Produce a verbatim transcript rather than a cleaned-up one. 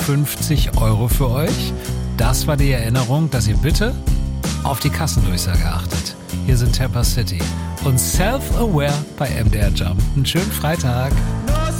fünfzig Euro für euch. Das war die Erinnerung, dass ihr bitte auf die Kassendurchsage achtet. Hier sind Tampa City und Self-Aware bei M D R Jump. Einen schönen Freitag.